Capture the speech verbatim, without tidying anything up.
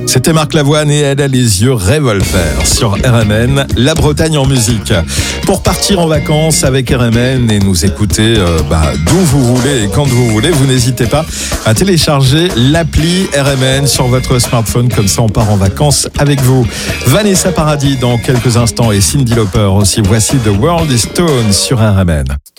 C'était Marc Lavoine et elle a les yeux revolver sur R M N, la Bretagne en musique. Pour partir en vacances avec R M N et nous écouter euh, bah, d'où vous voulez et quand vous voulez, vous n'hésitez pas à télécharger l'appli R M N sur votre smartphone, comme ça on part en vacances avec vous. Vanessa Paradis dans quelques instants et Cyndi Lauper aussi. Voici The World is Stone sur R M N.